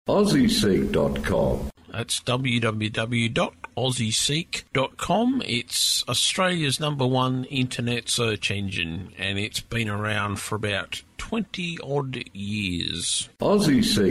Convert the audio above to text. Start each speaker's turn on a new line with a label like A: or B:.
A: AussieSeek.com.
B: That's www.aussieseek.com. It's Australia's #1 internet search engine, and it's been around for about 20-odd years.
A: AussieSeek.